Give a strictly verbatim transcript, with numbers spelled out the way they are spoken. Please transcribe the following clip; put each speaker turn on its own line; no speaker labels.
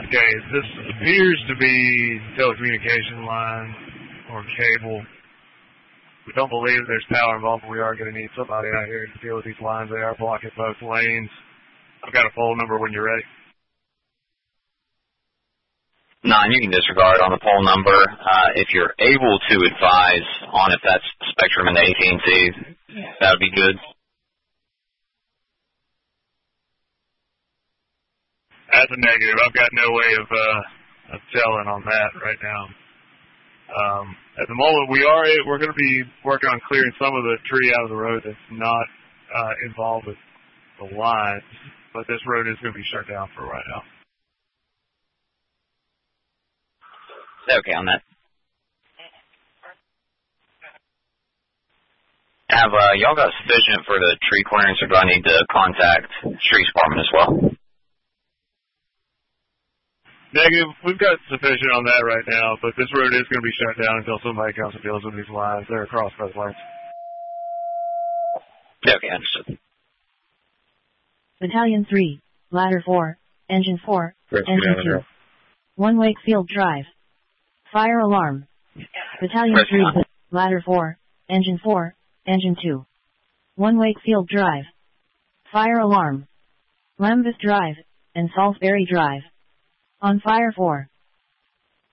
Okay, this appears to be telecommunication line or cable. We don't believe there's power involved, but we are going to need somebody out here to deal with these lines. They are blocking both lanes. I've got a poll number when you're ready.
Nine, you can disregard on the poll number. Uh, if you're able to advise on if that's Spectrum and A T and T, that would be good.
That's a negative. I've got no way of, uh, of telling on that right now. Um, at the moment, we are we're going to be working on clearing some of the tree out of the road that's not uh, involved with the lines, but this road is going to be shut down for right now.
Okay on that. Have uh, y'all got sufficient for the tree clearance, or do I need to contact Streets Department as well?
Negative. We've got sufficient on that right now, but this road is going to be shut down until somebody comes and deals with these lines. They're across both lanes.
Okay, understood.
Battalion three, Ladder four, Engine four, Engine two. One Wakefield Drive. Fire alarm. Battalion three, Ladder four, Engine four, Engine two. One Wakefield Drive. Fire alarm. Lambeth Drive and Salisbury Drive. On fire four.